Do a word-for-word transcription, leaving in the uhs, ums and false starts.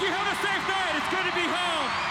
have a safe night. It's good to be home.